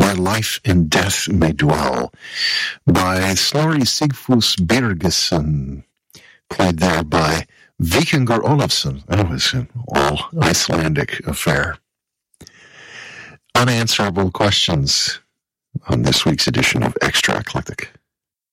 Where Life and Death May Dwell by Snorri Sigfús Birgisson, played there by Víkingur Ólafsson. That was an all Icelandic affair. Unanswerable questions on this week's edition of Extra Eclectic.